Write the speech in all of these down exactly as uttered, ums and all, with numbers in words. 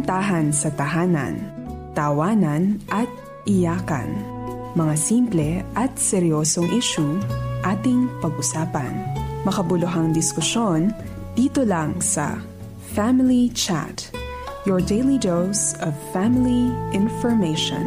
kasintahan sa tahanan, tawanan at iyakan. Mga simple at seryosong issue ating pag-usapan. Makabuluhang diskusyon dito lang sa Family Chat, your daily dose of family information.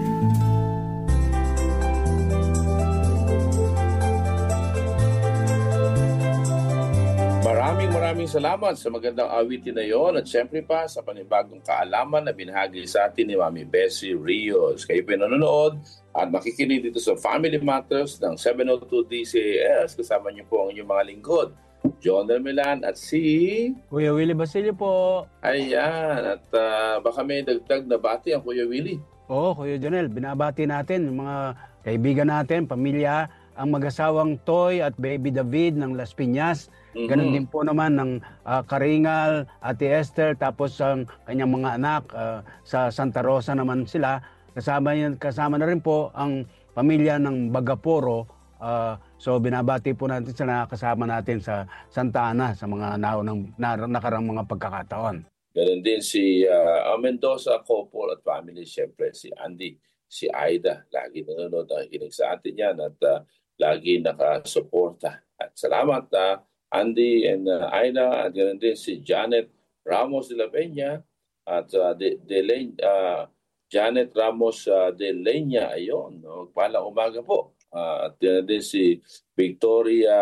Maraming maraming salamat sa magandang awitin na yon at syempre pa sa panibagong kaalaman na binahagi sa atin ni Mami Bessie Rios. Kayo pinanonood at makikinig dito sa Family Matters ng seven oh two D C A S. Kasama niyo po ang inyong mga lingkod, John Del Milan at si Kuya Willie Basilio po. Ayan, at uh, baka may dagdag na bati ang Kuya Willie. Oo, Kuya Jonel, binabati natin yung mga kaibigan natin, pamilya, ang mag-asawang Toy at Baby David ng Las Piñas. Mm-hmm. Ganon din po naman ng uh, Karingal, Ate Esther, tapos ang kanyang mga anak uh, sa Santa Rosa naman sila. Kasama, yan, kasama na rin po ang pamilya ng Bagaporo. Uh, so binabati po natin sila, kasama natin sa Santa Ana sa mga naunang na, nakarang mga pagkakataon. Ganon din si uh, Mendoza couple at family, siyempre si Andy, si Aida, lagi nanonood, nakikinig sa atin yan at uh, lagi nakasuporta. At salamat uh, Andy and uh, Aida, at ganoon din si Janet Ramos de la Peña at uh, de, de uh, Janet Ramos uh, de Leña, ayon, no? Palang umaga po. Uh, at ganoon din si Victoria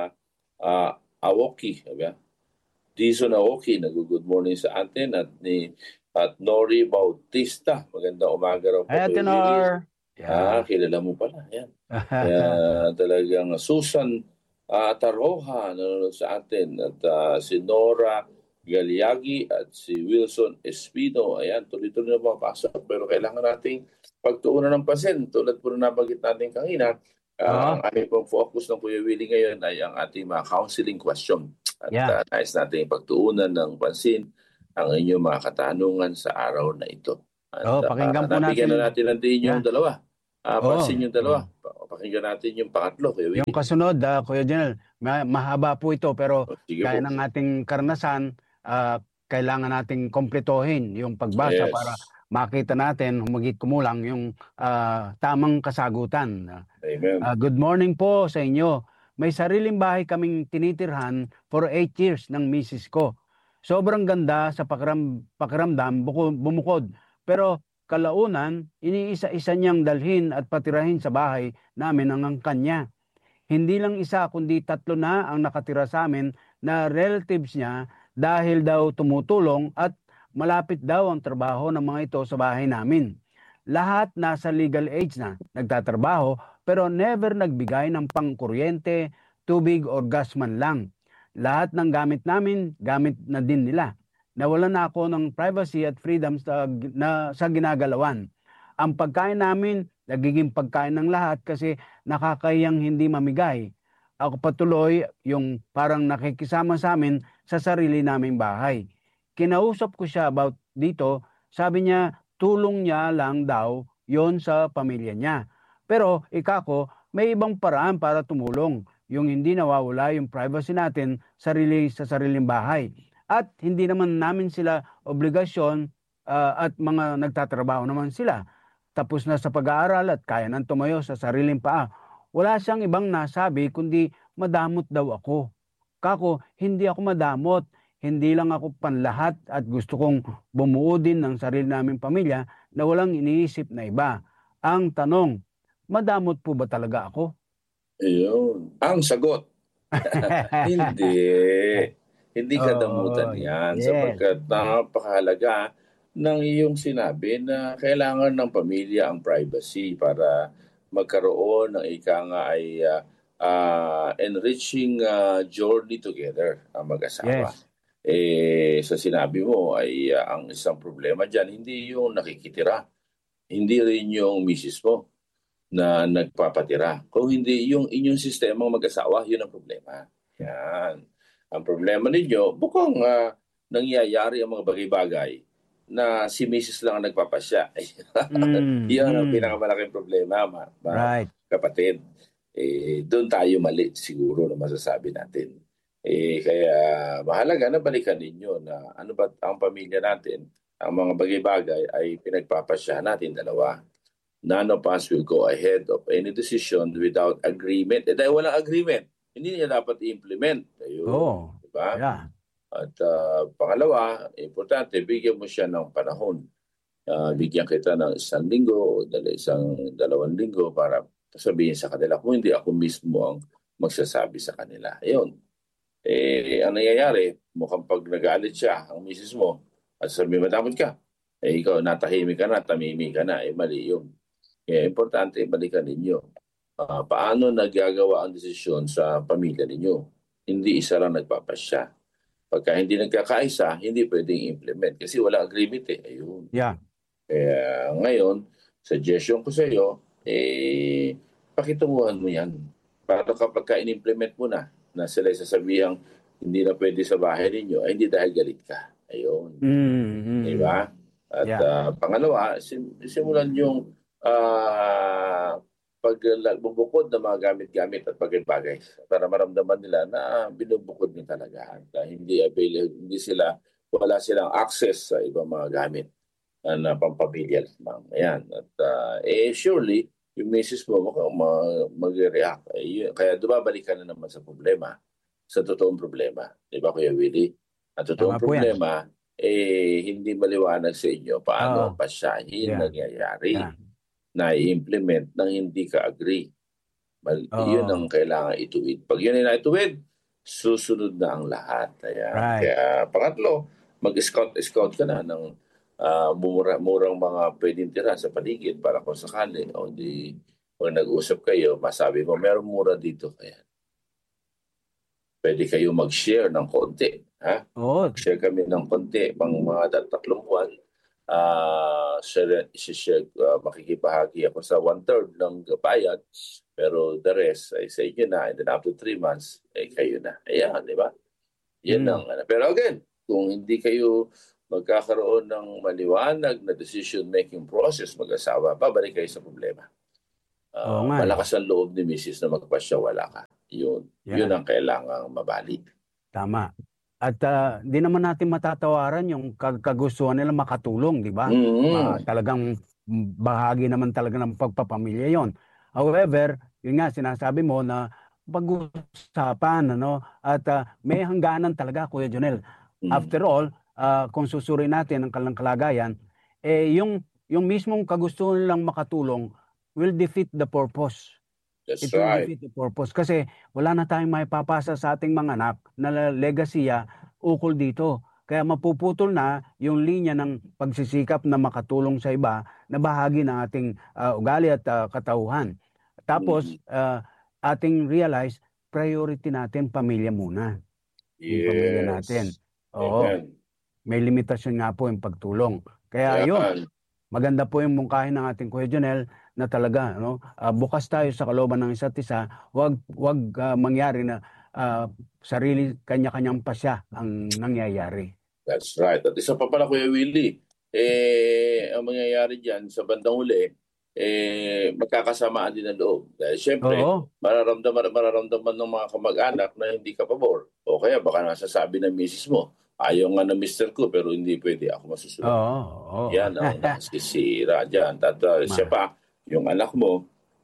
uh, Awoki, okay? Dizon Awoki, nag-good morning sa atin, at ni at Nori Bautista, magandang umaga raw po. Hi, Tenor. Yeah. Ah, kilala mo pala, yan. Kaya talagang Susan Uh, Taroha nanonood sa atin at uh, si Nora Galiagi at si Wilson Espino. Ayan, tuloy-tuloy na mapasok pero kailangan nating pagtuunan ng pasen. Tulad po na nabanggit natin kanina, uh, uh-huh. ang aming pong focus ng Kuya Willie ngayon ay ang ating mga counseling question. At yeah. uh, nais natin pagtuunan ng pansin ang inyong mga katanungan sa araw na ito. At oh, pakinggan uh, po natin. na natin ang din yung yeah. dalawa. Uh, oh. Pansin yung dalawa. Pakinggan natin yung pangatlo. Kuya Willie. Yung kasunod, uh, Kuya Janel, ma- mahaba po ito pero oh, kaya ng ating karanasan, uh, kailangan nating kompletohin yung pagbasa yes. para makita natin, humigit kumulang yung uh, tamang kasagutan. Amen. Uh, good morning po sa inyo. May sariling bahay kaming tinitirhan for eight years ng misis ko. Sobrang ganda sa pakiram, pakiramdam, buko, bumukod. Pero kalaunan, iniisa-isa niyang dalhin at patirahin sa bahay namin ang angkan niya. Hindi lang isa kundi tatlo na ang nakatira sa amin na relatives niya dahil daw tumutulong at malapit daw ang trabaho ng mga ito sa bahay namin. Lahat nasa legal age na, nagtatrabaho pero never nagbigay ng pangkuryente, tubig o gas man lang. Lahat ng gamit namin, gamit na din nila. Nawalan na ako ng privacy at freedom sa, na, sa ginagalawan. Ang pagkain namin, nagiging pagkain ng lahat kasi nakakayang hindi mamigay. Ako patuloy yung parang nakikisama sa amin sa sarili naming bahay. Kinausap ko siya about dito, sabi niya tulong niya lang daw yon sa pamilya niya. Pero ikako, may ibang paraan para tumulong, yung hindi nawawala yung privacy natin sarili sa sariling bahay. At hindi naman namin sila obligasyon uh, at mga nagtatrabaho naman sila. Tapos na sa pag-aaral at kaya nang tumayo sa sariling paa. Wala siyang ibang nasabi kundi madamot daw ako. Kako, hindi ako madamot. Hindi lang ako panlahat at gusto kong bumuo din ng sarili naming pamilya na walang iniisip na iba. Ang tanong, madamot po ba talaga ako? Ayun. Ang sagot, hindi. Hindi kadamutan oh, yan yes. sapagkat napakahalaga ng iyong sinabi na kailangan ng pamilya ang privacy para magkaroon ng ika nga ay uh, uh, enriching uh, journey together ang mag-asawa. Yes. Eh, sa sinabi mo ay uh, ang isang problema dyan, hindi yung nakikitira. Hindi rin yung misis mo na nagpapatira. Kung hindi yung inyong sistemang mag-asawa, yun ang problema. Yan. Ang problema ninyo, bukang uh, nangyayari ang mga bagay-bagay na si misis lang ang nagpapasya. mm, Yan ang mm. pinakamalaking problema, ma, ma, right. kapatid. Eh, doon tayo mali siguro na masasabi natin. Eh, kaya mahalaga na balikan ninyo na ano ba ang pamilya natin ang mga bagay-bagay ay pinagpapasya natin dalawa. None of us will go ahead of any decision without agreement. Eh dahil walang agreement, hindi niya dapat i-implement. Ayun, Oh, diba? yeah. At uh, pangalawa, importante, bigyan mo siya ng panahon. Uh, bigyan kita ng isang linggo o dala, isang dalawang linggo para sabihin sa kanila. Kung hindi ako mismo ang magsasabi sa kanila. Ayun. Eh, ang nangyayari, mukhang pag nagalit siya, ang misis mo, at sabi matamad ka, eh ikaw natahimik ka na, tamimi ka na, eh mali yun. Kaya importante, balikan ninyo. Uh, paano nagagawa ang desisyon sa pamilya ninyo? Hindi isa lang nagpapasya. Pagka hindi nagkakaisa, hindi pwedeng implement kasi wala agreement eh. Ayun. Yeah. Kaya ngayon, suggestion ko sa iyo, eh, pakitunguhan mo yan. Para kapag ka-implement mo na, na sila sasabihan hindi na pwede sa bahay ninyo, ay hindi dahil galit ka. Ayun. Mm-hmm. Diba? At Yeah. uh, pangalawa, sim- simulan yung uh, pagbubukod ng mga gamit-gamit at bagay-bagay para maramdaman nila na binubukod nyo talaga. At uh, hindi available, hindi sila, wala silang access sa ibang mga gamit uh, na pampamilya lamang. Ayan. At uh, eh, surely, yung misis mo mukhang mag-react. Eh, kaya dumabalik ka na naman sa problema, sa totoong problema. Di ba, Kuya Willie? Ang totoong Tama po yan. problema, eh, hindi maliwanag sa inyo paano Oo. pasyahin Yeah. nangyayari Yeah. na i-implement nang hindi ka agree. Mal- Oo. Yun ang kailangan ituwid. Pag yun ay naituwid, susunod na ang lahat. Ayan. Right. Kaya pangatlo, mag-scout-scout ka na ng Uh, mura, murang mga pwedeng tira sa paligid para kung sakali o di pag nag-usap kayo, masabi mo, meron mura dito. Kaya pwede kayo mag-share ng konti. Ha? Oo. Share kami ng konti, pang mga tatlong buwan. Uh, share, share, uh, makikibahagi ako sa one-third ng bayad, pero the rest ay sa inyo na. And then after three months, ay kayo na. Ayan, di ba? Yan Mm. ang, ano. Pero again, kung hindi kayo magkakaroon ng maliwanag na decision-making process mag-asawa, babalik kayo sa problema. Uh, Oo nga. malakas ang loob ni misis na magpasya, wala ka. Yun. Yeah. Yun ang kailangang mabalik. Tama. At uh, di naman natin matatawaran yung kag- kagustuhan nila makatulong, di ba? Mm-hmm. Uh, talagang bahagi naman talaga ng pagpapamilya yon. However, yun nga, sinasabi mo na pag-usapan, ano, at uh, may hangganan talaga, Kuya Jonel. Mm-hmm. After all, Uh, kung susuri natin ang kalang kalagayan, eh, yung, yung mismong kagustuhan nilang makatulong will defeat the purpose. That's It right. will defeat the purpose. Kasi wala na tayong maipapasa sa ating mga anak na legacy ukol dito. Kaya mapuputol na yung linya ng pagsisikap na makatulong sa iba na bahagi ng ating uh, ugali at uh, katauhan. Tapos, mm-hmm. uh, ating realize, priority natin pamilya muna. Yes. Yung pamilya natin. Oo. Amen. May limitasyon nga po yung pagtulong. Kaya Yan. yun, maganda po yung mungkahin ng ating Kuya Jonel na talaga, no? Uh, bukas tayo sa kalooban ng isa't isa, wag, wag uh, mangyari na uh, sarili kanya-kanyang pasya ang nangyayari. That's right. At isa pa pala, Kuya Willie, eh, ang mangyayari dyan sa bandang huli, eh, magkakasamaan din ang loob. Dahil syempre, Oo. mararamdaman, mararamdaman ng mga kamag-anak na hindi ka pabor. O kaya baka nasasabi ng misis mo, ayaw nga ng mister ko pero hindi pwede ako masusunod. Oo, oo. Yan ang nasisira dyan. At uh, siya pa, yung anak mo,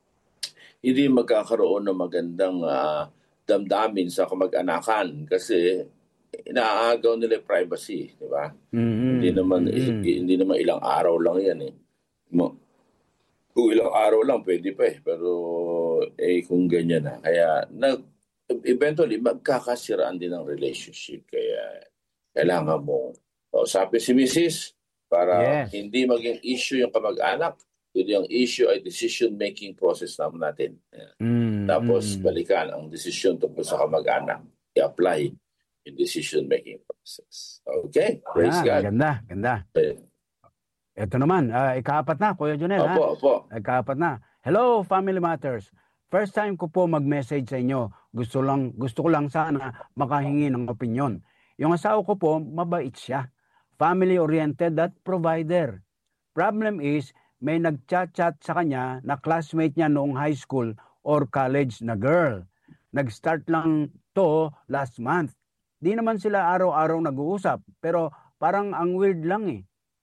hindi magkakaroon ng magandang uh, damdamin sa kamag-anakan kasi inaagaw nila yung privacy, di ba? Mm-hmm. Hindi naman mm-hmm. eh, hindi naman ilang araw lang yan eh. Mo, kung ilang araw lang pwede pa eh, pero eh kung ganyan na. Kaya nag eventually magkakasiraan din ang relationship kaya kailangan mo usapin si misis para yes. hindi maging issue yung kamag-anak. Kundi ang issue ay decision-making process naman natin. Mm, Tapos mm. balikan ang decision tungkol sa kamag-anak. I-apply yung decision-making process. Okay? Praise yeah, God. Ganda, ganda. Okay. Ito naman, uh, ikaapat na, Kuya Jonel. Opo, ha? opo. Ikaapat na. Hello, Family Matters. First time ko po mag-message sa inyo. Gusto lang, gusto ko lang sana makahingi ng opinion. Yung asawa ko po, mabait siya. Family-oriented at provider. Problem is, may nag-chat-chat sa kanya na classmate niya noong high school or college na girl. Nag-start lang to last month. Di naman sila araw-araw nag-uusap, pero parang ang weird lang eh.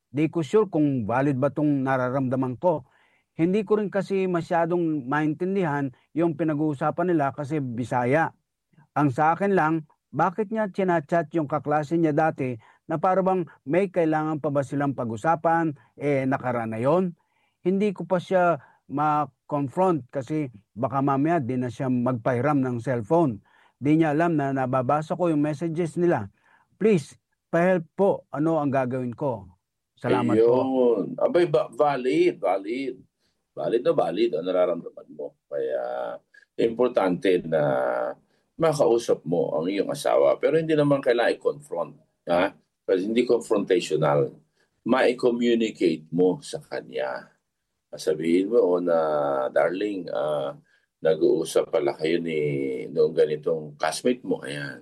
di ko sure kung valid ba itong nararamdaman ko. Hindi ko rin kasi masyadong maintindihan yung pinag-uusapan nila kasi Bisaya. Ang sa akin lang, bakit niya chinachat yung kaklase niya dati na para bang may kailangan pa ba silang pag-usapan, eh nakaraan na yun? Hindi ko pa siya ma-confront kasi baka mamaya di na siya magpahiram ng cellphone. Di niya alam na nababasa ko yung messages nila. Please, pa-help po, ano ang gagawin ko? Salamat po. Ayun. Abay, ba, valid, valid. Valid na valid ang nararamdaman mo. Kaya, importante na makausap mo ang iyong asawa. Pero hindi naman kailangan i-confront. Ha? Kasi hindi confrontational. Ma-communicate mo sa kanya. Sabihin mo na, darling, uh, nag-uusap pala kayo ni noong ganitong classmate mo. Ayan.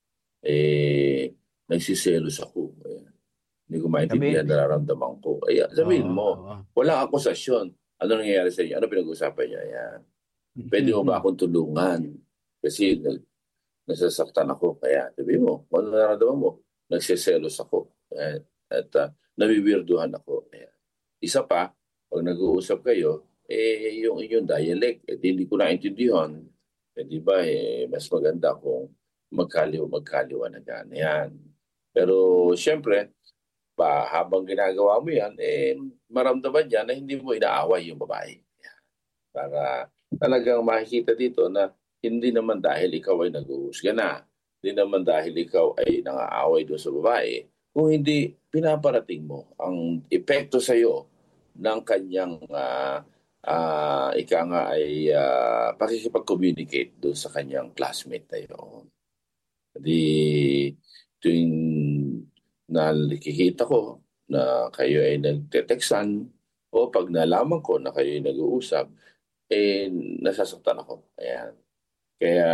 Eh, nagsiselos ako. Ayan. Hindi ko maintindihan na nararamdaman ko. Ayan. Sabihin mo, oh, oh. Walang akusasyon. Ano nangyayari sa inyo? Ano pinag-uusapan niya? Ayan. Pwede mo ba akong tulungan? Kasi nasasaktan ako. Kaya, sabihin mo, ano nararamdaman mo? Nagsiselos ako. Ayan. At uh, nabibirduhan ako. Ayan. Isa pa, pag nag-uusap kayo, eh, yung inyong dialect, eh, hindi ko naintindihan. Eh, di ba, eh, mas maganda kung magkaliw, magkaliwanagan. Yan. Pero, siyempre, pa, habang ginagawa mo yan, eh, maramdaman niya na hindi mo inaaway yung babae. Yan. Para talagang makikita dito na hindi naman dahil ikaw ay nag-uusga na, hindi naman dahil ikaw ay nangaaway doon sa babae, kung hindi pinaparating mo ang epekto sa iyo ng kanyang uh, uh, ika nga ay uh, pakikipag-communicate doon sa kanyang classmate na yun. Di tuwing nakikita ko na kayo ay nagte-textan o pag nalaman ko na kayo ay nag-uusap, eh nasasaktan ako. Ayan. Kaya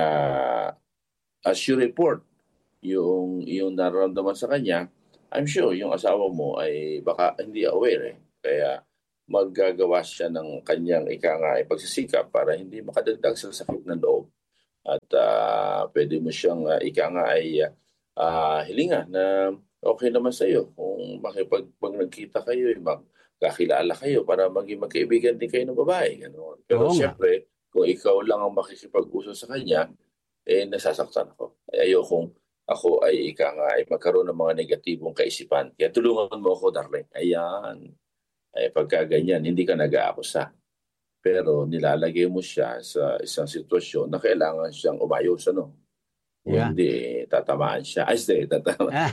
as you report yung, yung nararamdaman sa kanya, I'm sure yung asawa mo ay baka hindi aware eh. Kaya maggagawa siya ng kanyang ika nga ay pagsisikap para hindi makadagdag sa sakit ng loob. At uh, pwede mo siyang uh, ika nga ay uh, hilinga na okay naman sa iyo kung makipag pag nagkita kayo, magkakilala kayo para maging magkaibigan din kayo ng babae. Ganoon. Pero siyempre, kung ikaw lang ang makikipag-uso sa kanya, eh nasasaktan ako. Ay, ayokong ako ay ika nga ay magkaroon ng mga negatibong kaisipan. Kaya tulungan mo ako, darling. Ayan. Ay pagka ganyan, hindi ka nag-aakusa. Pero nilalagay mo siya sa isang sitwasyon na kailangan siyang umayos, ano? Kung yeah. hindi, tatamaan siya. Ay, hindi, tatamaan.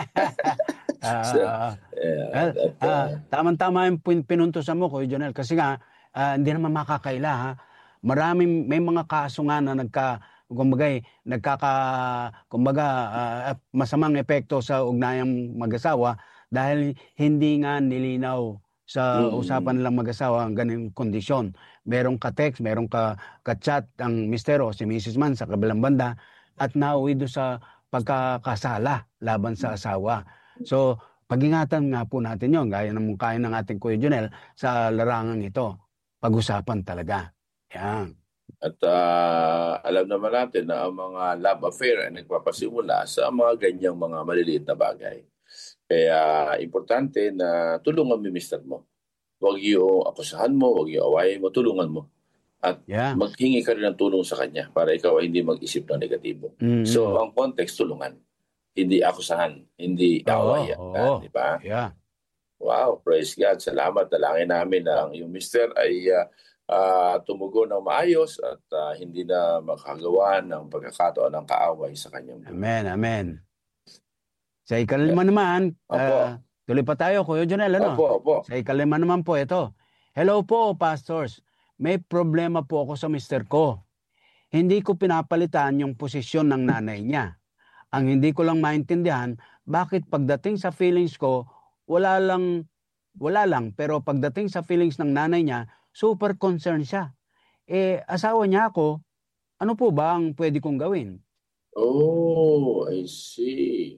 so, uh, uh, uh, uh, Tama-tama yung pinuntusan mo, Kuya Jonel. Kasi nga, uh, hindi naman makakaila, ha? Maraming, may mga kaso nga na nagka, kumbaga, nagkaka, kumbaga, uh, masamang epekto sa ugnayang mag-asawa dahil hindi nga nilinaw sa mm-hmm. usapan nilang mag-asawa ang ganung kondisyon. Merong ka-text, merong ka- ka-chat ang mister o si missus Man sa kabilang banda at nauwi doon sa pagkakasala laban sa asawa. So, pag-ingatan nga po natin yon gaya ng mungkain ng ating Kuya Jonel sa larangang ito. Pag-usapan talaga. Yan. At uh, alam naman natin na ang mga love affair ay nagpapasimula sa mga ganyang mga maliliit na bagay. Kaya importante na tulungan mo mister mo. Huwag yung akusahan mo, huwag yung awayin mo, tulungan mo. At yeah. maghingi ka rin ng tulong sa kanya para ikaw ay hindi mag-isip ng negatibo. Mm-hmm. So, ang context, tulungan. Hindi akusahan, hindi awayan. Oh, oh. Di ba? Yeah. Wow, praise God. Salamat. Dalangin namin na ang iyong mister ay uh, uh, tumugon ng maayos at uh, hindi na makagawa ng pagkakataon ng kaaway sa kanyang buhay. Amen, amen. Sa ikalima yeah. naman, uh, tuloy pa tayo, Kuya Jonel, ano? Opo, opo. Sa ikalima naman po, ito. Hello po, pastors. May problema po ako sa mister ko. Hindi ko pinapalitan yung posisyon ng nanay niya. Ang hindi ko lang maintindihan, bakit pagdating sa feelings ko, wala lang, wala lang, pero pagdating sa feelings ng nanay niya, super concerned siya. Eh, asawa niya ako, ano po ba ang pwede kong gawin? Oh, I see.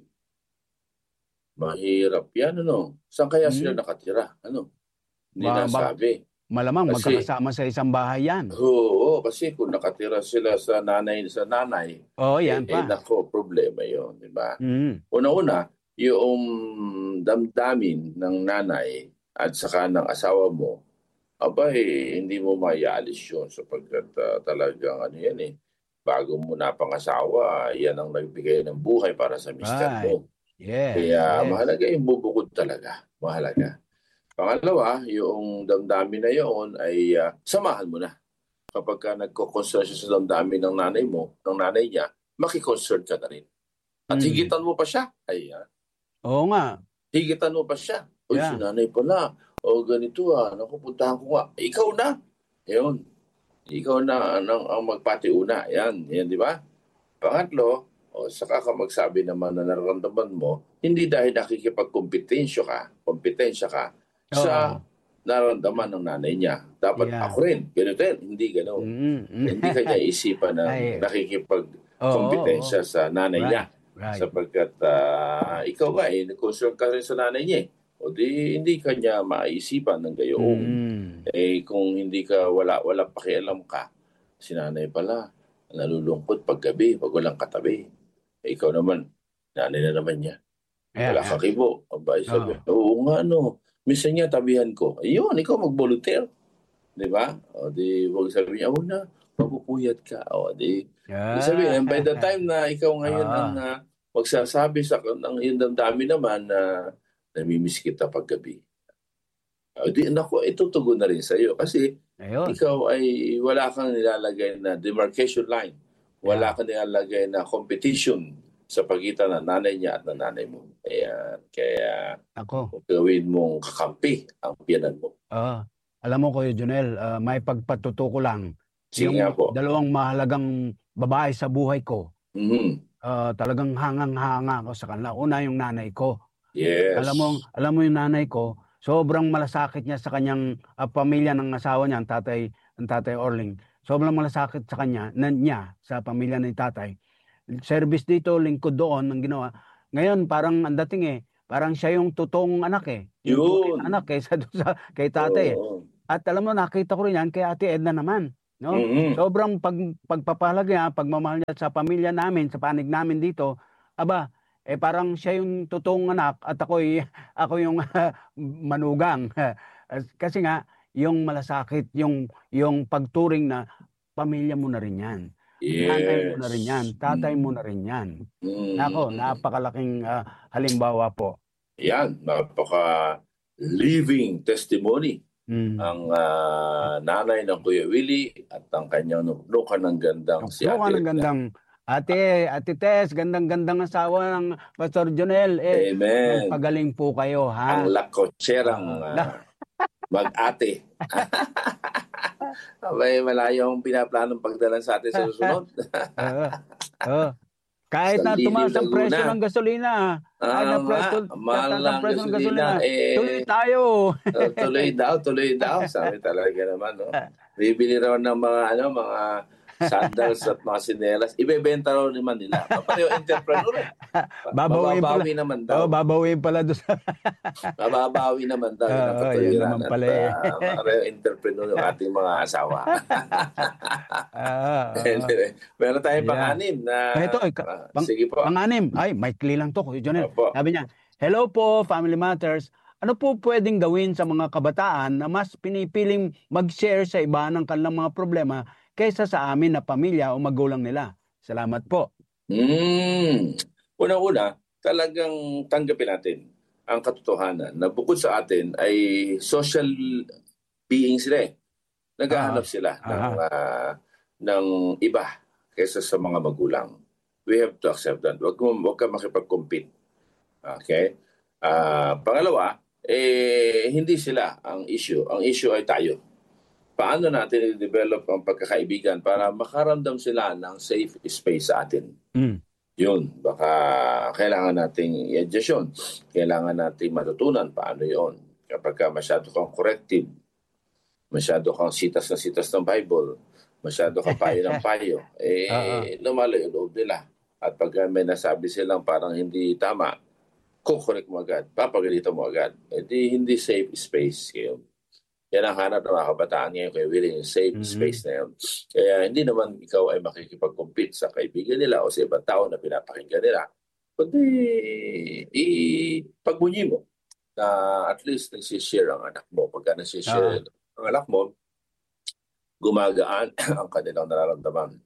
Mahirap yan, ano? Saan kaya hmm. sila nakatira? Ano? Hindi ba, nasabi. Malamang kasi, magkakasama sa isang bahay yan. Oo, kasi kung nakatira sila sa nanay sa nanay, oh, yan eh, pa. eh nako, problema yun, di ba? Hmm. Una-una, yung damdamin ng nanay at saka ng asawa mo, aba eh, hindi mo maialis yun sapagkat uh, talagang ano yan eh, bago mo napangasawa, yan ang nagbigay ng buhay para sa mister Right. mo. Yes, Kaya yes. mahalaga yung bubukod talaga. Mahalaga. Pangalawa, yung damdamin na yun ay uh, samahan mo na. Kapag ka nagko-concern siya sa damdamin ng nanay mo, ng nanay niya, makikonsern ka na rin. At Mm. higitan mo pa siya. Ay, uh, Oo nga. higitan mo pa siya. Uy, Yeah. si nanay pala. O ganito ah, naku, puntahan ko nga. Ikaw na. Yun. Ikaw na ang, ang magpatiuna. Yan, yan, di ba? Pangatlo, o saka ka magsabi naman na nararamdaman mo, hindi dahil nakikipagkompetensya ka, kompetensya ka Oo. sa nararamdaman ng nanay niya. Dapat Yeah. ako rin. Ganito yan. Hindi gano'n. Mm, mm. Hindi kanya isipan ng Ay. nakikipagkompetensya Oo, oo. sa nanay Right. niya. Right. Sapagkat uh, ikaw nga, eh, concern ka rin sa nanay niya. O di, hindi kanya maisipan ng gayoong. Mm. Eh, kung hindi ka, wala, wala pakialam ka, si nanay pala, nalulungkot paggabi, pag walang katabi. Eh, ikaw naman, nanay na naman niya. Yeah, Wala yeah. ka kibo. Abay, sabi, Oo. oo nga, no. Minsan niya, tabihan ko. Ayun, ikaw mag-volunteer. Di ba? O di, huwag sabi niya, oh na, mapupuyat ka. O di, Yeah. sabi, and by the time na ikaw ngayon Ah. ang uh, magsasabi sa ng iyong damdamin naman na namimiss kita paggabi. O di, naku, itutugon na rin sa iyo. Kasi Ayun. ikaw ay wala kang nilalagay na demarcation line. Wala Yeah. kang nilalagay na competition sa pagitan ng nanay niya at ng nanay mo. Kaya, kaya Ako. gawin mong kakampi ang biyanan mo. Ah, alam mo Kuya Junel, ah, may pagpatutuko lang. Sige Yung nga po. dalawang mahalagang babae sa buhay ko, Mhm. ah, talagang hangang-hanga ako sa kanila. Una yung nanay ko. Yes. Alam mo, alam mo yung nanay ko, sobrang malasakit niya sa kanyang ah, pamilya ng asawa niya, ang tatay, ang tatay Orling. Sobrang malasakit sa kanya, na, niya, sa pamilya ni tatay. Service dito, lingkod doon ang ginawa. Ngayon, parang ang dating eh, parang siya yung totoong anak eh. Yung tunay Yun. na anak kaysa doon sa kay tatay eh. Oo. At alam mo, nakita ko rin yan kay Ate Edna naman. No? Mhm. Sobrang pag, pagpapalag niya, pagmamahal niya sa pamilya namin, sa panig namin dito, aba, eh parang siya yung totoong anak at ako, ako yung manugang. Kasi nga, yung malasakit, yung, yung pagturing na pamilya mo na rin yan. Yes. Nanay mo na rin yan, tatay Mm. mo na rin yan. Mm. Nako, napakalaking ah, halimbawa po. Yan, napaka living testimony Mm. ang ah, nanay ng Kuya Willie at ang kanyang nuknukan ng gandang si Ang Ate Edna. gandang Ate, Ate Tess, gandang-gandang asawa ng Pastor Jonel. Eh, Amen. magpagaling po kayo, ha? Ang lakotserang Ah, ah, mag-ate. Abay, malayo ang pinaplanong pagdalan sa atin sa susunod. Oo. Oo. Kahit Sa na tumaas Liliw, ang presyo Laguna. ng gasolina, kahit na Ah, nga, presyo, mahal tataas lang ang presyo ng gasolina, gasolina. Eh, tuloy tayo. Uh, tuloy daw, tuloy daw. Sabi talaga naman, no? Bibili raw ng mga, ano, mga sandals at mga sinelas. Ibebenta raw naman nila. Papareho entrepreneur. eh. Babawin pala. Mababawi naman daw. Oh, babawin pala doon sa... Mababawi naman daw. Yun ang Oo, katuwiran. yun naman At pala eh. uh, pareho entrepreneur yung ating mga asawa. Ah, oo. Anyway, meron tayong Yeah. pang-anim na... Ito, eh, ah, pang- sige po. Pang-anim. Ay, maikli lang to, Kuya Jonel. Opo. Sabi niya, hello po, Family Matters. Ano po pwedeng gawin sa mga kabataan na mas pinipiling mag-share sa iba ng kanilang mga problema kaysa sa amin na pamilya o magulang nila? Salamat po. Mm. Una-una, talagang tanggapin natin ang katotohanan na bukod sa atin ay social being sila eh. Naghahanap Ah, sila ng, aha. ah, ng iba kaysa sa mga magulang. We have to accept that. Huwag, mo- huwag ka makipag-compete. Okay? Ah, pangalawa, eh, hindi sila ang issue. Ang issue ay tayo. Paano natin i-develop ang pagkakaibigan para makaramdam sila ng safe space sa atin? Mm. Yun, baka kailangan nating i-adjust yun. Kailangan nating matutunan paano yun. Kapag ka masyado kang corrective, masyado kang sitas na sitas ng Bible, masyado kang payo ng payo, eh, Oo. lumalo yung loob nila. At pag may nasabi silang parang hindi tama, kukorek mo agad, papagalito mo agad. Eh di hindi safe space kayo. Yan ang hanap ng mga kabataan ngayon kay Willie, yung safe Mhm. space na yun. Kaya hindi naman ikaw ay makikipag-compete sa kaibigan nila o sa ibang tao na pinapakinggan nila. kundi ipagbunyi mo na at least nagsishare ang anak mo. Pagka nagsishare Ah. ang anak mo, gumagaan ang kanilang nararamdaman.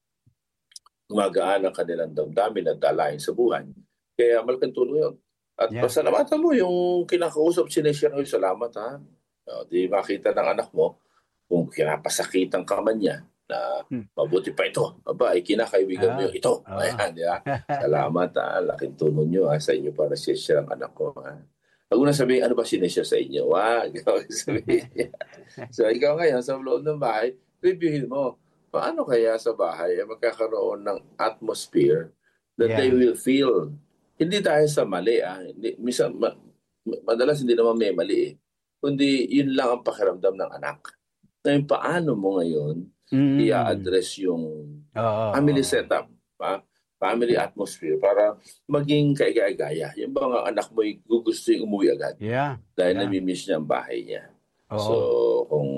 Gumagaan ang kanilang damdamin at dalahin sa buhay. Kaya malaking tulong yun. At Yeah. pasalamatan mo yung kinakausap, sinishare ko yung salamat, ha? O, di makita ng anak mo kung kinapasakitan ka man niya na Hmm. mabuti pa ito. Aba, ay kinakaibigan mo Ah. yung ito. Ah. Ayan, di ba? Salamat, ha? Laking tulong nyo, ha? Sa inyo para sinishare ang anak ko, ha? Huwag mo na sabihin, ano ba sinishare sa inyo? Wag. Sabihin niya. So, ikaw ngayon, sa loob ng bahay, reviewin mo. Paano kaya sa bahay ay magkakaroon ng atmosphere that Yeah. they will feel. Hindi dahil sa mali. Ah. Hindi, minsan, ma, madalas hindi naman may mali. Eh. Kundi yun lang ang pakiramdam ng anak. Ngayon, paano mo ngayon Mm. i-address yung Oo. family setup, pa? Family atmosphere para maging kaigaya-gaya. Yung mga anak mo gusto yung umuwi agad Yeah. dahil Yeah. namimiss niya ang bahay niya. Oo. So, kung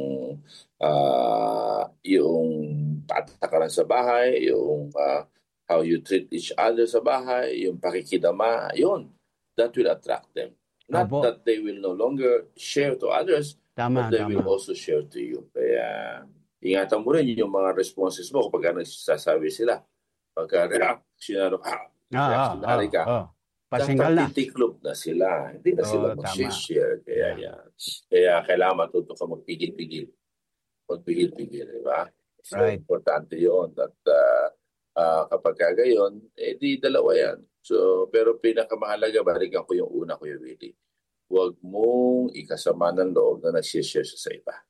uh, yung patakaran sa bahay, yung uh, how you treat each other sa bahay, yung pakikidama, yun, that will attract them. Not Opo. that they will no longer share to others, Tama, but they tama. will also share to you. Kaya, ingatan mo rin yung mga responses mo kapag nagsasabi sila. Pagka reaction ka, Ah, reaction ah, ka, ah. Pasinggal na. titiklop na sila. Hindi na sila Oo, tama. mag-share. Kaya, Yeah. yan. Kaya kailangan matuto ka magpigil-pigil. Magpigil-pigil, di ba? So, Right. importante yun. At uh, uh, kapag gayon, eh di dalawa yan. So, pero pinakamahalaga, balikan ko yung una, Kuya Willie. Huwag mong ikasama ng loob na nag-share siya sa iba.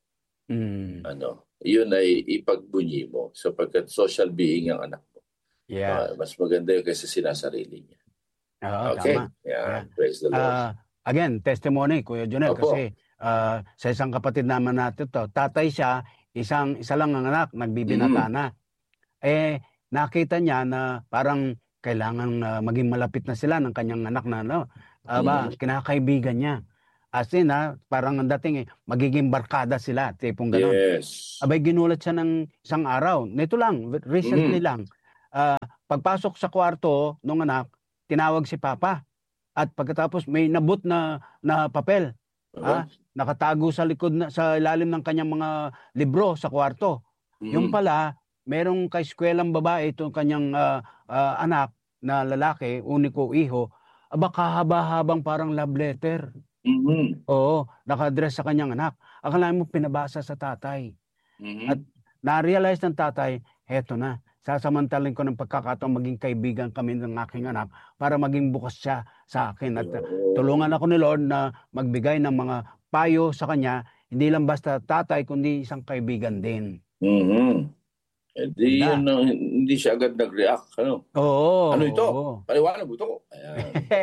Mm. Ano, yun ay ipagbunyi mo sapagkat social being ang anak mo. Yeah. Uh, mas maganda yun kaysa sinasarili niya. Oo, Okay. tama. Yeah. Yeah. Praise the Lord. Ah, again, testimony, Kuya Jonel, Opo. kasi ah, sa isang kapatid naman natin to, tatay siya, isang isa lang ang anak, nagbibinata Mm. na. Eh, nakita niya na parang kailangan ah, maging malapit na sila ng kanyang anak na, no? Aba, Mhm. kinakaibigan niya. As in, ha, parang ang dating eh, magiging barkada sila, tipong ganon. Yes. Abay, ginulat siya ng isang araw. Nito lang, recently Mhm. lang. Ah, pagpasok sa kwarto ng anak, tinawag si Papa. At pagkatapos may nabut na na papel. Uh-huh. Ah, nakatago sa likod na, sa ilalim ng kanyang mga libro sa kwarto. Mhm. Yung pala, merong kaeskwelang babae itong kanyang ah, ah, anak na lalaki, uniko iho, aba kahaba-habang parang love letter. Mhm. Oo, naka-address sa kanyang anak. Akalain mo pinabasa sa tatay. Mhm. At na-realize ng tatay, heto na, sasamantalin ko ng pagkakataon maging kaibigan kami ng aking anak para maging bukas siya sa akin. At uh, Oo. tulungan ako ni Lord na magbigay ng mga payo sa kanya, hindi lang basta tatay, kundi isang kaibigan din. Mhm. Eh di Ganda. yun, ang- hindi siya agad nag-react. Ano? Oo. Ano ito? oo. Paliwanag mo ito. Ayan.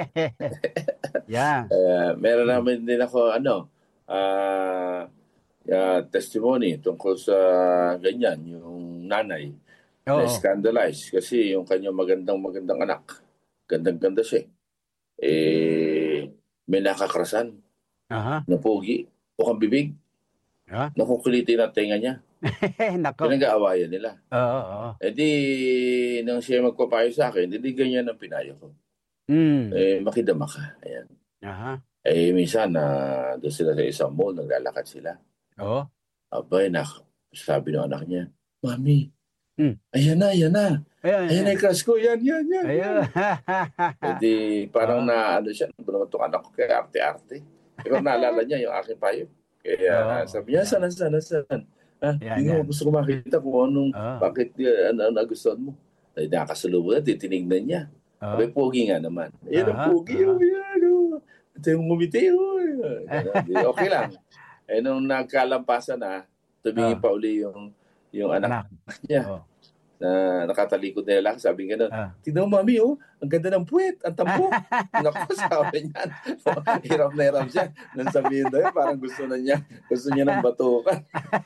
Yeah. Eh, meron namin din ako, ano, ah, ah, testimony tungkol sa ganyan, yung nanay na Oo. scandalized kasi yung kanyang magandang magandang anak, gandang-ganda siya. Eh, may nakakrasan Aha. na pogi, bukang bibig, Ah. nakukulitin ang tenga niya. Nako. Pinag-aawayan nila. Oo, oo. Eh di, nang siya magpapayo sa akin, hindi ganyan ang pinayo ko. Mm. Eh, makidama ka. Ayan. Aha. Eh, minsan, na doon sila sa isang mall, naglalakad sila. Oo. Abay, nak, sabi ng anak niya, Mami, Hmm. ayan na, ayan na. Ayun. Ayan na yung crush ko, yan, yan, yan. Ayun. Eh di, parang Oo. na, ano siya, ano naman itong anak ko, kaya arte-arte. Eh, pero naalala niya yung aking payo. Kaya Oo. sabi niya, saan, saan, saan? Ha? Yan, Hindi yan. mo gusto ko makita kung anong, Oo. bakit, uh, ano, ano nagustuhan mo. Ay, nakakasalubong na, titinignan niya. Oo. Abay, pogi nga naman. Ayan ang Aha, pogi, aha. oh, yan, oh. Ito yung ngumiti, oh. Ganun. Di, okay lang. Eh, nung nagkalampasan na, tumingin Oo. pa uli yung, yung anak Anak. niya Oo. na nakatalikod na lang, sabi nga nun, Ah. tignan mo, Mami, oh, ang ganda ng puwet, ang tampo. Naku, sabi niya, hirap na hirap siya. Nang sabihin daw, parang gusto na niya, gusto niya ng batukan.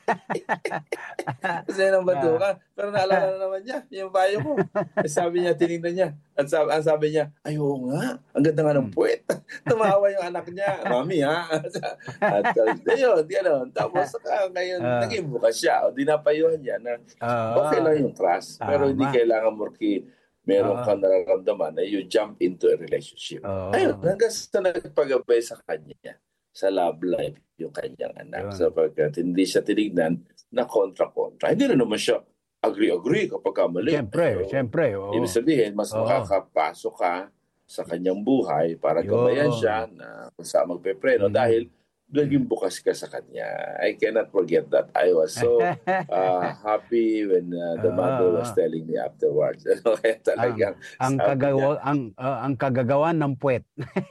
Gusto niya ng batukan. Pero naalala na naman niya, yung bayo ko. Eh, sabi niya, tinignan niya. At sabi, ang sabi niya, ay, oo nga, ang ganda nga ng puwet. Tumawa yung anak niya, Mami, ha? At uh, yun, gano'n. Tapos, saka ngayon, Ah. naging bukas siya. O, dinapayuhan niya na Oo. okay lang yung trust, pero hindi Tama. kailangan morki meron Oo. kang nararamdaman na you jump into a relationship. Oo. Ayun, hanggang sa nagpagabay sa kanya, sa love life, yung kanyang anak. Yun. Sapagkat hindi siya tinignan na kontra-kontra. Hindi na naman siya agree-agree kapag kamali. Siyempre, Ayun. siyempre. Oo. Ibig sabihin, mas Oo. makakapasok ka sa kanyang buhay para gabayan Yun. siya na kung saan magpepreno Mm. dahil naging bukas ka sa kanya. I cannot forget that. I was so uh, happy when uh, the mother was Oo. telling me afterwards. Ano, kaya Ang talagang ang sabi niya, kagawa ang ah, ang kagagawan ng puwet.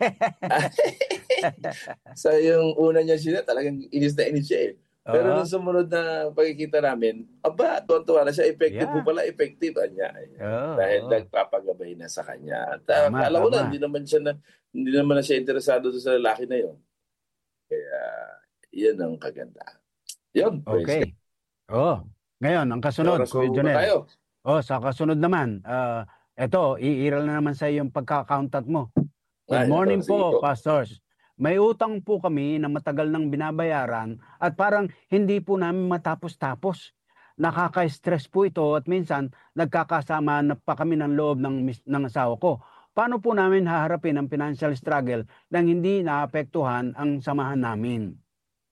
so yung una niya sila talagang inis na inis siya eh. Pero Oo. nung sumunod na pagkikita namin, aba, tuwan-tuwa na siya. Effective po Yeah. pala, effective ah, niya. Oo, Dahil oo. nagpapagabay na sa kanya. At uh, Tama, alam ko na, tama. hindi naman siya na, hindi naman na siya interesado doon sa lalaki na yun. Kaya, yan ang kagandahan. Yun, praise Okay. Oh, ngayon ang God. kasunod, Oras Kuya po ba Jonel. tayo? Oh, sa kasunod naman, ah, eto, iiral na naman sa yung pagka-accountant mo. Good Ay, morning nako, sige po, po. pastors. May utang po kami na matagal nang binabayaran at parang hindi po namin matapos-tapos. Nakaka-stress po ito at minsan nagkakasama na pa kami ng loob ng, mis- ng asawa ko. Paano po namin haharapin ang financial struggle nang hindi naapektuhan ang samahan namin?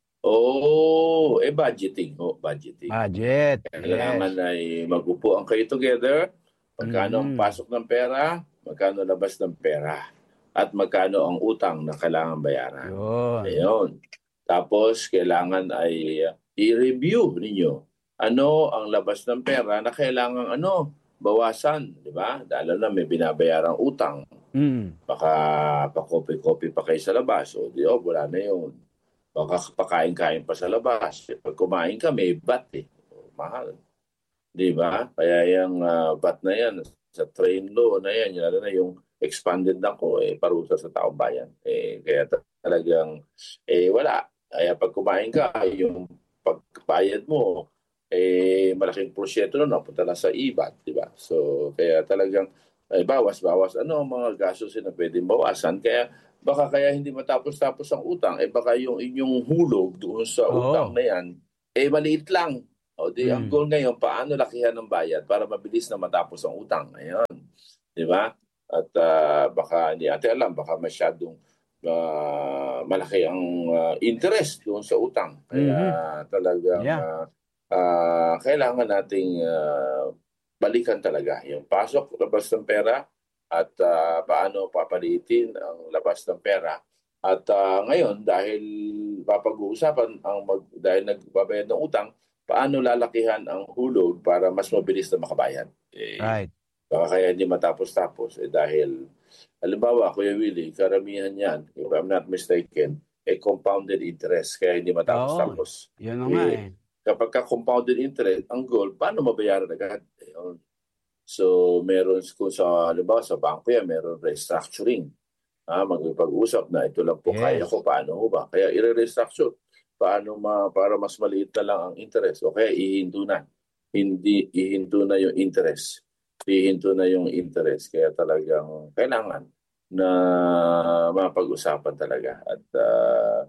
Oh, eh budgeting. Oh, budgeting. Budget, Kailangan yes. ay mag-upo ang kayo together. Magkano ang Mm. pasok ng pera, magkano labas ng pera, at magkano ang utang na kailangan bayaran. Yun. Ayun. Tapos, kailangan ay uh, i-review ninyo ano ang labas ng pera na kailangan ano, bawasan. Di ba? Dahil na may binabayarang utang. Mm. Baka pa-copy-copy pa kayo sa labas. O di, oh, wala na yun. Baka pakain-kain pa sa labas. Pag kumain ka, may bat eh. O, mahal. Di ba? Kaya yung uh, bat na yan, sa train law na yan, yun na yung expanded na ko, eh, parusa sa taong bayan. Eh, kaya talagang, eh, wala. Kaya pag kumain ka, yung pagbayad mo, eh, malaking porsyento nun, napunta na sa I B A T, di ba? So, kaya talagang, eh, bawas-bawas. Ano ang mga gastos na pwedeng bawasan? Kaya, baka kaya hindi matapos-tapos ang utang, eh, baka yung inyong hulog doon sa Oo. utang na yan, eh, maliit lang. O di, ang Mm. goal ngayon, paano lakihan ng bayad para mabilis na matapos ang utang. Ayun. Di ba? At uh, baka hindi natin alam, baka masyadong uh, malaki ang uh, interest doon sa utang. Kaya Mhm. talagang Yeah. uh, uh, kailangan nating uh, balikan talaga yung pasok, labas ng pera, at uh, paano papalitin ang labas ng pera. At uh, ngayon, dahil papag-uusapan, ang mag, dahil nagbabayad ng utang, paano lalakihan ang hulog para mas mabilis na makabayad. Eh, Right. baka kaya hindi matapos-tapos. Eh, dahil, halimbawa, Kuya Willie, karamihan yan, if I'm not mistaken, eh, compounded interest, kaya hindi matapos-tapos. Oo, yun na nga Eh, eh. kapag ka compounded interest, ang goal, paano mabayaran agad? Ayun. So, meron kung sa, halimbawa, sa bangko yan, meron restructuring. Ah, magpag-usap na ito lang po Yes. kaya ko, paano ho ba? Kaya i-restructure. Paano ma, para mas maliit na lang ang interest. Okay, ihinto na. Hindi, ihinto na yung interest. Ihinto na yung interest. Kaya talagang kailangan na mapag-usapan talaga. At uh,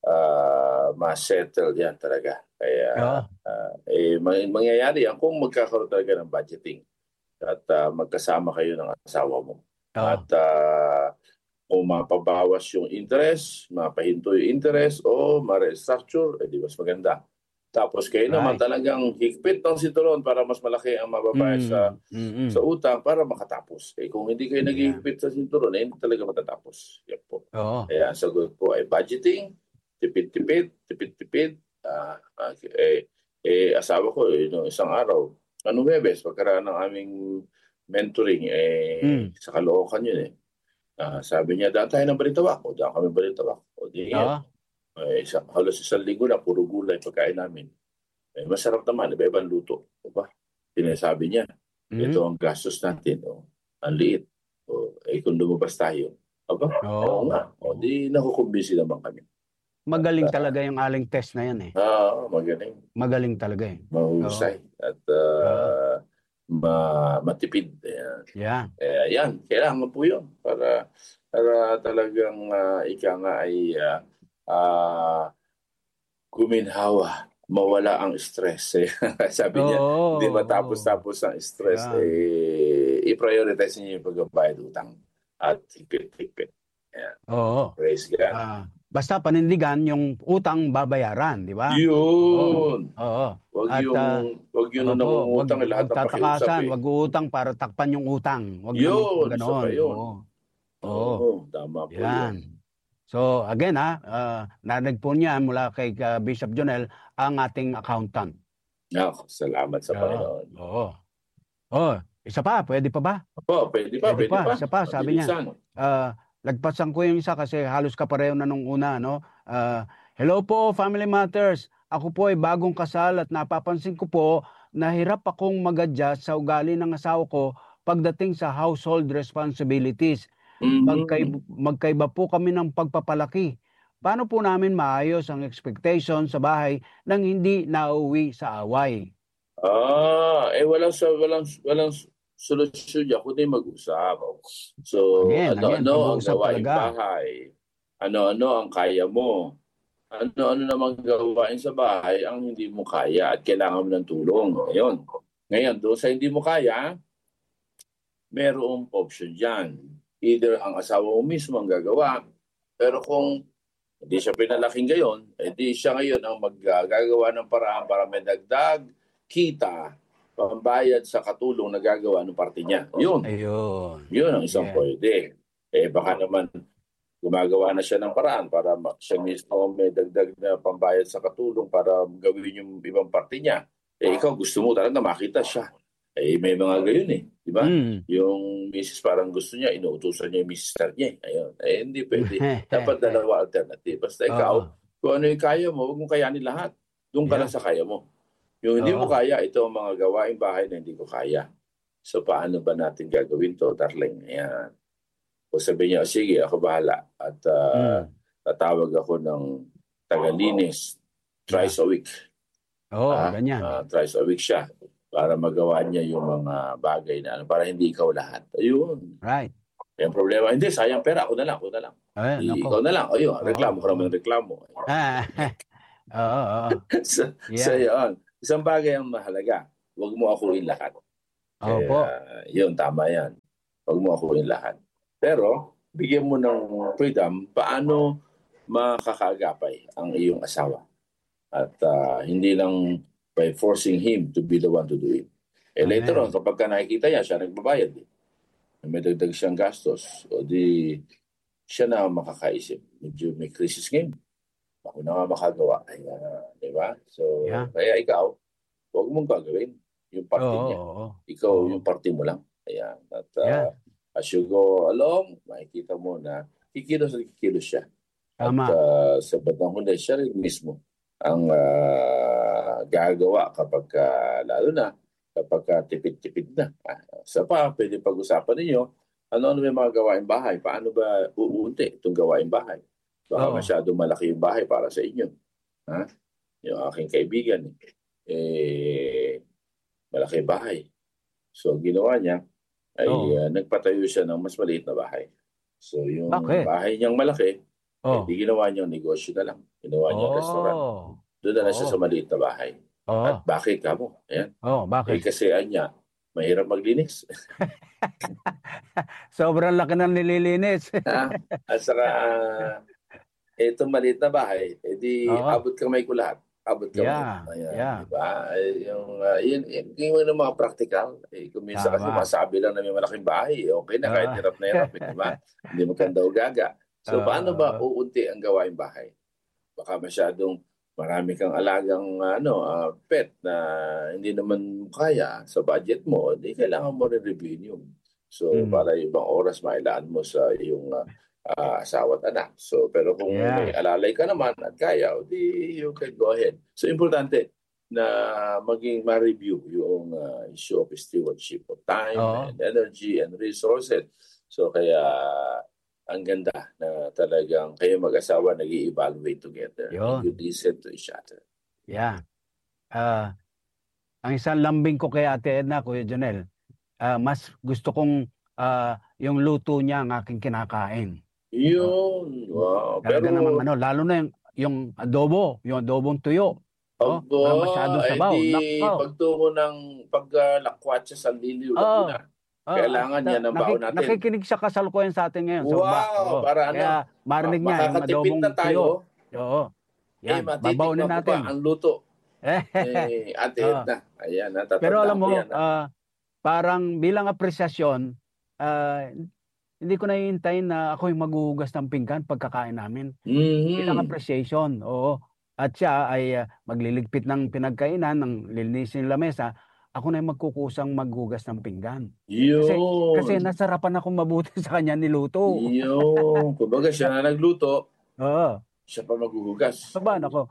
uh, ma-settle yan talaga. Kaya Oo. uh, eh, mangyayari yan kung magkakaroon talaga ng budgeting. At uh, magkasama kayo ng asawa mo. Oo. At uh, o mapabawas yung interest, mapahinto yung interest, o ma-restructure, eh di mas maganda. Tapos kayo naman Right. talagang higpit ng sinturon para mas malaki ang mababayad sa Mm. Mm. sa utang para makatapos. Eh kung hindi kayo Yeah. nag-higpit sa sinturon, eh hindi talaga matatapos. Yan po. Oo. Kaya ang sagot po ay budgeting, tipid-tipid, tipid-tipid. Uh, uh, eh, eh, asawa ko, eh, no, isang araw, anong Webes, pagkaraan ng aming mentoring, eh, Mm. sa Caloocan yun eh. Uh, sabi niya, daan tayo ng Balintawak. O, daan kami Balintawak. O, di yan. Oo. Eh, isa, halos isang linggo na, puro gulay pagkain namin. Eh, masarap naman, iba-ibang luto. Diba? Sinasabi niya, Mm. ito ang gastos natin. O, ang liit. O, eh, kung lumabas tayo. Aba, oo Oo. nga. O, di nakukumbinsi naman kami. Magaling At, uh, talaga yung aling test na yan eh. Ah, magaling. Magaling talaga eh. Mahusay. At Oo. uh, ma matipid. Ayan. Yeah. Eh, yan, kailangan po yun para, para talagang uh, ika nga ay uh, uh, guminhawa, mawala ang stress. Eh. Sabi niya, Oo, hindi matapos-tapos ang stress. Yan. Eh, i-prioritize niyo yung pagbabayad utang at higpit-higpit. Ayan. Oo. Praise God. Ah, basta panindigan yung utang babayaran, di ba? Yun. Oo. Oo. Wag At yung, ah, wag yun ano na po, wag, nangungutang, lahat wag ng pakiusap tatakasan, eh. wag uutang para takpan yung utang. Wag naman po Yun, isa ganoon. pa yun. Oo. Oo. Oo, tama po Yan. yun. So again ha, uh, narinig po niya mula kay uh, Bishop Jonel, ang ating accountant. Ako, salamat sa Oo. Panginoon. Oo. Oh, isa pa, pwede pa ba? Opo, pwede pa, Pwede pwede pa, pa. isa pa, sabi niya. Mabilisan. Uh, lagpasan ko yung isa kasi halos kapareho na nung una, no? Uh, hello po, Family Matters. Ako po ay bagong kasal at napapansin ko po na hirap akong mag-adjust sa ugali ng asawa ko pagdating sa household responsibilities. Mm-hmm. Magkay, magkaiba po kami ng pagpapalaki. Paano po namin maayos ang expectation sa bahay nang hindi nauwi sa away? Ah, eh walang walang walang solusyon niya kundi mag-usap. So, Again, ano again, ano ang pag-uusap gawaing talaga. bahay? Ano-ano ang kaya mo? Ano-ano namang gawain sa bahay ang hindi mo kaya at kailangan mo ng tulong. Ngayon, ngayon doon sa hindi mo kaya, merong option dyan. Either ang asawa mo mismo ang gagawa, pero kung hindi siya pinalaking gayon, edi siya ngayon ang maggagawa ng paraan para may dagdag kita, pambayad sa katulong na gagawa ng parte niya. Yun. Ayun. Yun ang isang yeah. pwede. Eh baka naman gumagawa na siya ng paraan para siya mismo may dagdag na pambayad sa katulong para gawin yung ibang parte niya. Eh ikaw gusto mo talaga makita siya. Eh may mga gayon eh. Di ba? Mm. Yung misis parang gusto niya, inuutusan niya yung mister niya. Ayun. Eh hindi pwede. Dapat dalawa alternative. Basta ikaw, oh. kung ano yung kaya mo, huwag mong kayanin lahat. Doon ka yeah. lang sa kaya mo. Yung hindi oh. mo kaya, ito ang mga gawaing bahay na hindi ko kaya. So paano ba natin gagawin to, darling? Ayan. O sabi niya, sige, ako bahala. At uh, mm. tatawag ako ng tagalinis thrice yeah. a week. Oo, oh, ganyan. Uh, thrice a week siya. Para magawa niya yung mga bagay na ano, para hindi ikaw lahat. Ayun. Right. Yung problema, hindi, sayang pera, ako na lang, ako na lang. Ay, ikaw na lang, ayun, reklamo ko naman ng reklamo. Oo, oo. So, yeah. so yun, isang bagay ang mahalaga, huwag mo akuin lahat. Opo. Uh, yun, tama yan. Huwag mo akuin lahat. Pero, bigyan mo ng freedom, paano makakaagapay ang iyong asawa. At uh, hindi lang by forcing him to be the one to do it. Eh Amen. Later on, kapag ka nakikita niya, siya nagbabayad. Eh. May dagdag siyang gastos. O di, siya na makakaisip. Medyo may crisis ngayon. Ako na nga makagawa. Ay, uh, di ba? So, yeah. kaya ikaw, huwag mong gagawin yung party oh, niya. Oh, oh. Ikaw, oh. yung party mo lang. Ayan. At uh, yeah. as you go along, makikita mo na kikilos at kikilos siya. Tama. At uh, sa batang huli, siya rin mismo ang uh, gagawa kapag uh, lalo na kapag uh, tipid-tipid na. Uh, sa pa, pwede pag-usapan ninyo, ano-ano may mga gawain bahay? Paano ba uunti itong gawain bahay? Baka oh. masyadong malaki yung bahay para sa inyo. Ha? Yung aking kaibigan, eh, malaki bahay. So, ginawa niya, ay oh. uh, nagpatayo siya ng mas maliit na bahay. So, yung okay. bahay niyang malaki, oh. hindi ginawa niyang negosyo na lang. Ginawa niya oh. restaurant. Doon na lang oh. siya sa maliit na bahay. Oh. At bakit ka mo? Ayan. Oh, bakit? Eh, kasi anya, mahirap maglinis. Sobrang laki ng nililinis. ah, at saka, uh, itong maliit na bahay, edi oh. abot kamay ko lahat. Abot kamay. Yeah. Ayan, yeah. Diba? Yung, uh, yun, yun, yun, yung mga practical. Eh, kung minsan kasi masabi lang na may malaking bahay, okay na, kahit hirap na hirap. Eh, diba? Hindi mo kanda o gaga. So, uh, paano ba uunti ang gawain bahay? Baka masyadong marami kang alagang ano, uh, pet na hindi naman kaya sa budget mo, hindi kailangan mo rin review yun. So, mm. para yung ibang oras mailaan mo sa iyong uh, uh, asawa at anak. So, pero kung yeah. may alalay ka naman at kaya, di you can go ahead. So, importante na maging ma-review yung uh, issue of stewardship of time oh. and energy and resources. So, kaya ang ganda na talagang kayo mag-asawa nag-i-evaluate together. Yun. You listen to each other. Yeah. Uh, ang isang lambing ko kay Ate Edna, Kuya Jonel, uh, mas gusto kong uh, yung luto niya ang aking kinakain. Yun. Wow. Talaga Pero naman, ano, lalo na yung, yung adobo, yung adobong tuyo. Oh, wala masyadong sabaw. Pagtungo ng paglalakwat uh, sa liliw, oh. na. Oh, Kailangan at, yan ang nakik- baon natin. nakikinig siya kasalukuyan sa atin ngayon. Sa baba. Wow! Oo. Para ano? Kaya marinig ma- niya yung Makakatipid adobong na tayo. tuyo. Oo. Eh, Yan, babaunin matitikman ko pa natin. ang luto. Eh, Ate Oo. Edna. Ayan, Pero natatandaan alam ko mo, yan. ah. ah, parang bilang apresyasyon, ah, hindi ko nahihintayin na ako yung maghuhugas ng pinggan pagkakain namin. Bilang Mhm. appreciation, oo. At siya ay ah, magliligpit ng pinagkainan, ng lilinisin ng lamesa. Ako na yung magkukusang maghugas ng pinggan. Kasi, kasi Yun. nasarapan akong mabuti sa kanya niluto. Yun. Kumbaga siya na nagluto, Oo. siya pa maghuhugas. Ba, nako.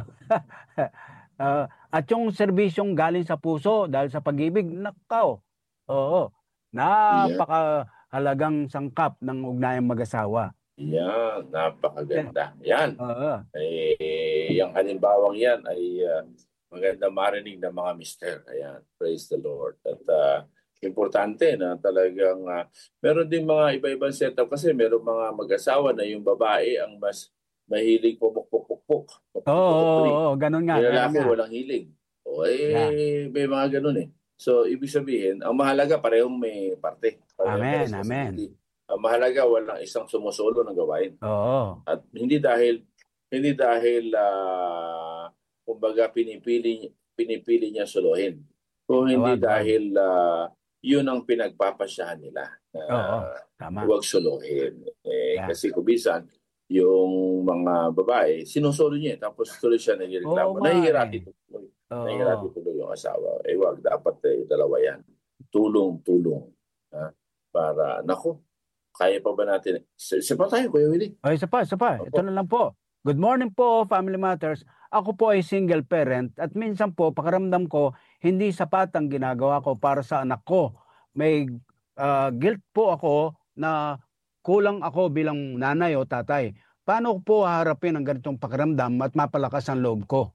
Ah, at yung serbisyong galing sa puso dahil sa pag-ibig, nakaw. Oo. Napakahalagang sangkap ng ugnayang mag-asawa. Yan, napakaganda. Yan. Oo. Eh, yung halimbawang yan ay uh, maganda marinig ng mga mister. Ayan, praise the Lord. At uh, importante na talagang uh, meron din mga iba-ibang setup kasi meron mga mag-asawa na yung babae ang mas mahilig pumukpuk-pukpuk. Oo, oo, oo, ganun nga. Yung ganun lalaki nga. walang hilig. O eh, Yeah. may mga ganun eh. So, ibig sabihin, ang mahalaga parehong may parte. Parehong Amen, may amen. responsibility. Ang mahalaga walang isang sumusolo ng gawain. Oo. At hindi dahil hindi dahil ah, kumbaga pinipili pinipili niya suluhin. Kung hindi Wag, wag. dahil ah, yun ang pinagpapasyahan nila. Oo, Uh, tama. huwag suluhin. Eh, Yeah. Kasi kubisan, yung mga babae, sinusolo niya. Tapos tuloy siya nagreklamo. Oo nga Nahihirati eh. tuloy. Oo. Nahihirati tuloy yung asawa. Eh, wag. Dapat eh, dalawa yan. Tulong, tulong. Ha? Para, naku, kaya pa ba natin? Isa pa tayo, Kuya Willie. Ay, isa pa, isa pa. Opo. Ito na lang po. Good morning po, Family Matters. Ako po ay single parent at minsan po pakiramdam ko hindi sapat ang ginagawa ko para sa anak ko. May ah, guilt po ako na kulang ako bilang nanay o tatay. Paano ko po haharapin ang ganitong pakiramdam at mapalakas ang loob ko?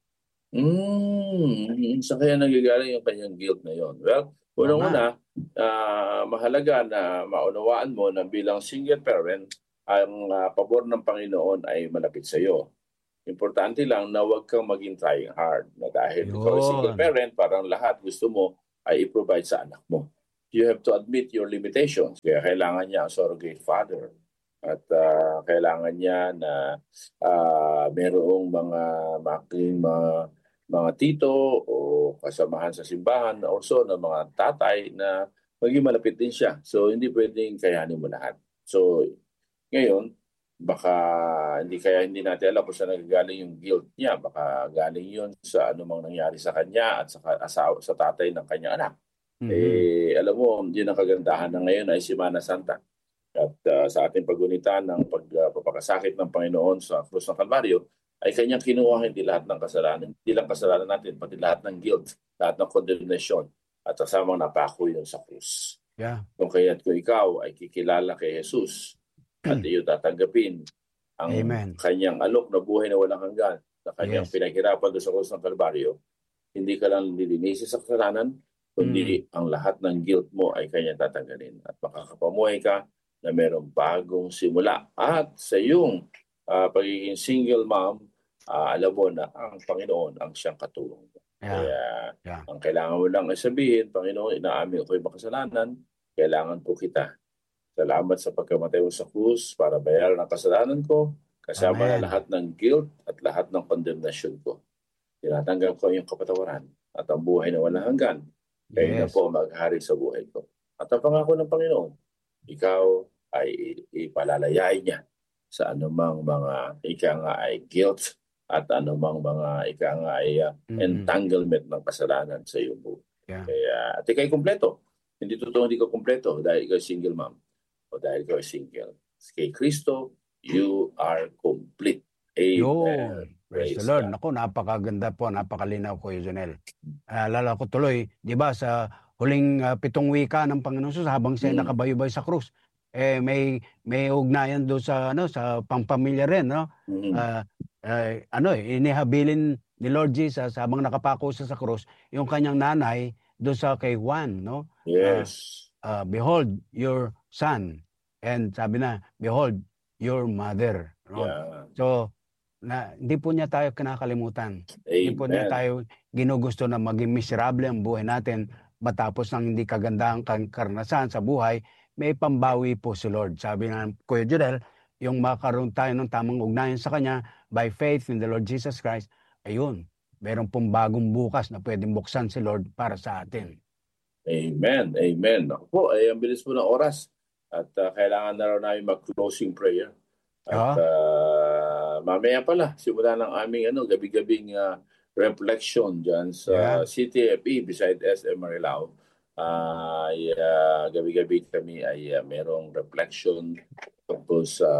Mm, sa kaya nagagaling yung kanyang guilt na yon. Well, Oo nga. unang-una, ah, mahalaga na maunawaan mo na bilang single parent, ang ah, pabor ng Panginoon ay malapit sa iyo. Importante lang na huwag kang maging trying hard. Na dahil ikaw ay single Yun. parent, parang lahat gusto mo ay i-provide sa anak mo. You have to admit your limitations. Kaya kailangan niya ang surrogate father. At ah, kailangan niya na ah, merong mga making mga mga tito o kasamahan sa simbahan na also ng mga tatay na maging malapit din siya. So, hindi pwedeng kayanin mo lahat. So, ngayon, baka hindi kaya hindi natin alam kung saan nagagaling yung guilt niya. Baka galing yun sa anumang nangyari sa kanya at sa, asawa, sa tatay ng kanyang anak. Mhm. Eh, alam mo, yun ang kagandahan na ngayon ay Semana Santa. At uh, sa ating pagunitan ng pagpapakasakit ng Panginoon sa krus ng Kalbaryo, ay kanyang kinuha hindi lahat ng kasalanan. Hindi lang kasalanan natin, pati lahat ng guilt, lahat ng condemnation, at kasamang napako yun sa krus. Yeah. Kung kaya't kung ikaw ay kikilala kay Jesus at iyo tatanggapin ang Amen. kanyang alok na buhay na walang hanggan, na kanyang Yes. pinaghirapan doon sa krus ng Kalbaryo, hindi ka lang lilinisin sa kasalanan, kundi ang lahat ng guilt mo ay kanyang tatanggalin. At makakapamuhay ka na mayroong bagong simula. At sa iyong uh, pagiging single mom, uh, alam mo na ang Panginoon ang siyang katulong. Yeah. Kaya Yeah. ang kailangan mo lang ay sabihin, Panginoon, inaamin ko yung makasalanan, kailangan po kita. Salamat sa pagkamatay mo sa krus para bayaran ang kasalanan ko, kasama Amen. na lahat ng guilt at lahat ng condemnation ko. Tinatanggap ko yung kapatawaran at ang buhay na walang hanggan. Kayo na Yes. po maghari sa buhay ko. At ang pangako ng Panginoon, ikaw ay ipalalayain niya sa anumang mga ika nga ay guilt at anumang mga ika nga ay uh, Mhm. entanglement ng kasalanan sa iyong buhay. Yeah. Kaya at ikay kumpleto. Hindi totoo hindi ka kumpleto dahil ikaw single mom o dahil ikaw single. Kay Kristo, you are complete. Amen. Yun. Praise the Praise Lord. God. Naku, napakaganda po, napakalinaw ko yun, Jonel. Alala ko tuloy, di ba, sa huling ah, pitong wika ng Panginoon Jesus, habang siya Mm. nakabayubay sa krus, eh, may may ugnayan doon sa ano sa pangpamilya rin, no? Mhm. Ah, eh, ano eh, inihabilin ni Lord Jesus habang nakapako siya sa krus, yung kanyang nanay doon sa kay Juan, no? Yes. Ah, behold your son, and sabi na, behold your mother, no? Yeah. So, na hindi po niya tayo kinakalimutan. Hindi po niya Amen. tayo ginugusto na maging miserable ang buhay natin matapos ng hindi kagandahang karanasan sa buhay, may pambawi po si Lord. Sabi ng Kuya Jurel, yung makaroon tayo ng tamang ugnayan sa Kanya by faith in the Lord Jesus Christ, ayun, meron pong bagong bukas na pwedeng buksan si Lord para sa atin. Amen. Amen. Ako po, ay ang bilis po ng oras. At uh, kailangan na raw namin mag-closing prayer. At uh, mamaya pala, simula ng aming ano, gabi-gabing uh, reflection dyan sa yeah. C T F E beside S M Marilao. Uh, uh, gabi-gabi kami ay uh, merong reflection tungkol sa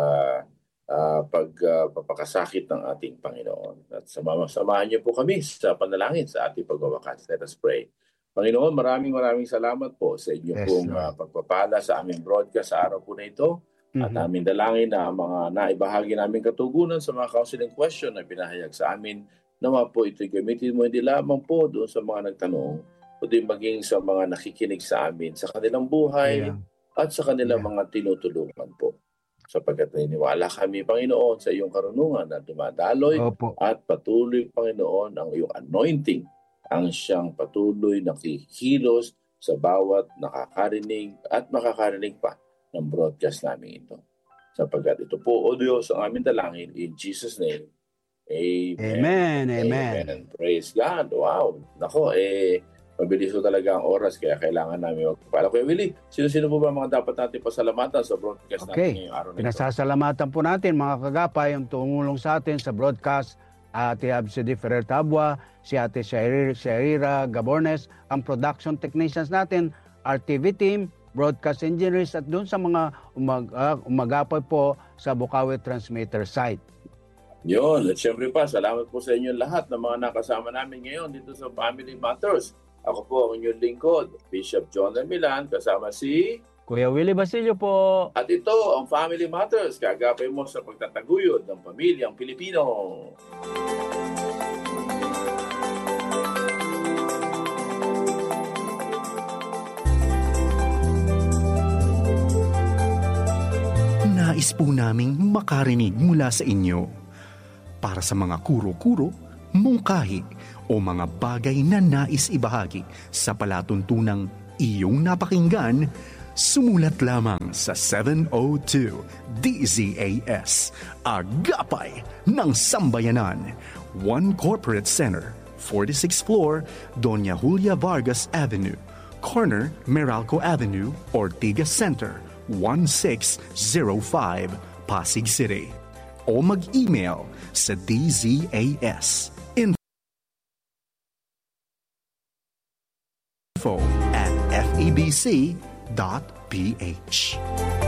uh, pagpapakasakit uh, ng ating Panginoon. At samahan niyo po kami sa panalangin sa ating pagwawakas. Let us pray. Panginoon, maraming maraming salamat po sa inyong yes, pong uh, pagpapala sa aming broadcast sa araw po na ito. Mm-hmm. At aming dalangin na mga naibahagi namin katugunan sa mga counseling question na pinahayag sa amin. Nawa po ito'y gamitin mo hindi lamang po doon sa mga nagtanong, kundi maging sa mga nakikinig sa amin sa kanilang buhay yeah. at sa kanilang yeah. mga tinutulungan po. Sapagkat naniniwala kami, Panginoon, sa iyong karunungan na dumadaloy Opo. At patuloy, Panginoon, ang iyong anointing ang siyang patuloy na kikilos sa bawat nakakarinig at makakarinig pa ng broadcast namin ito. Sapagkat ito po, O Diyos, ang aming dalangin in Jesus' name. Amen. Amen. Amen. Amen. Praise God. Wow. Nako, eh, mabilis ko talaga ang oras kaya kailangan namin magpapala. Kuya Willie, sino-sino po ba mga dapat natin pasalamatan sa broadcast okay. natin ngayong araw na ito? Pinasasalamatan po natin mga kagapay ang tumulong sa atin sa broadcast. Ate Absidi Ferrer Tabua, si Ate Sharira Gabornes, ang production technicians natin, R T V team, broadcast engineers at doon sa mga umag uh, umagapay po sa Bukawi Transmitter site. Yun, at syempre pa, salamat po sa inyo lahat ng mga nakasama namin ngayon dito sa Family Matters. Ako po ang inyong lingkod, Bishop John Milan, kasama si Kuya Willie Basilio po. At ito ang Family Matters, kagapay mo sa pagtataguyod ng pamilyang Pilipino. Nais po naming makarinig mula sa inyo. Para sa mga kuro-kuro, mungkahi o mga bagay na nais ibahagi sa palatuntunang iyong napakinggan, sumulat lamang sa seven oh two D Z A S, Agapay ng Sambayanan, One Corporate Center, forty-sixth floor, Doña Julia Vargas Avenue, corner Meralco Avenue, Ortigas Center, one six zero five, Pasig City. O mag-email sa D Z A S info at f e b c dot p h.